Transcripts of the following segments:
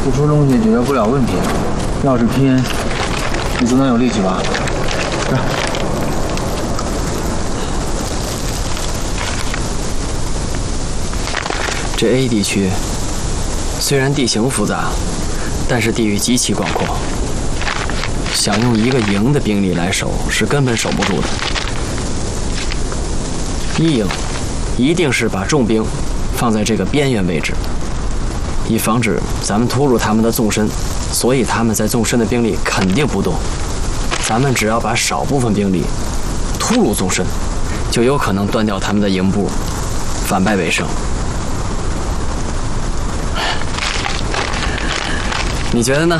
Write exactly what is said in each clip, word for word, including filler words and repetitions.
付出东西解决不了问题，要是拼，你总能有力气吧？来。 这 A 地区虽然地形复杂，但是地域极其广阔，想用一个营的兵力来守是根本守不住的。一营一定是把重兵放在这个边缘位置，以防止咱们突入他们的纵深，所以他们在纵深的兵力肯定不动。咱们只要把少部分兵力突入纵深，就有可能断掉他们的营部，反败为胜。 你觉得呢？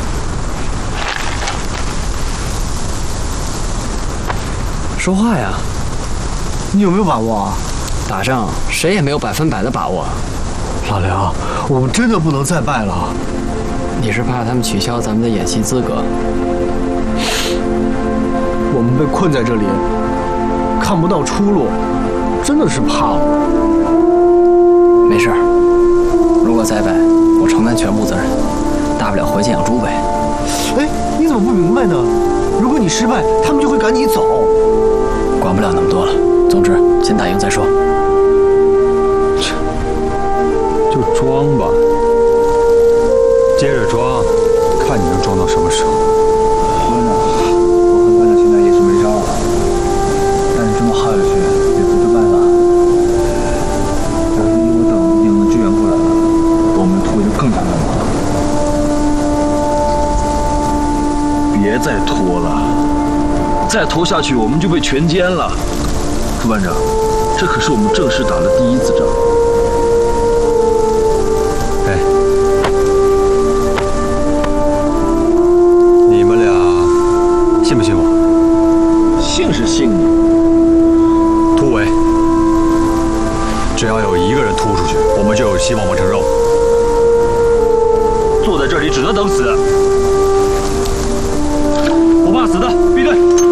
说话呀！ 你有没有把握啊？ 打仗谁也没有百分百的把握。 老梁，我们真的不能再败了。 你是怕他们取消咱们的演习资格？ 我们被困在这里，看不到出路，真的是怕了。 没事儿，如果再败，我承担全部责任。 大不了回去养猪呗。 哎，你怎么不明白呢？如果你失败，他们就会赶你走。 管不了那么多了。总之，先打赢再说。 切，就装吧，接着装，看你能装到什么时候。 班长，我和班长现在也是没招了，但是这么耗下去也不是办法。要是一会等营的支援过来了，我们拖就更加难了。 别再拖了，再拖下去我们就被全歼了。副班长，这可是我们正式打的第一次仗。 哎，你们俩信不信我？ 信是信你。 突围，只要有一个人突出去，我们就有希望完成任务。坐在这里只能等死。 不怕死的，闭队！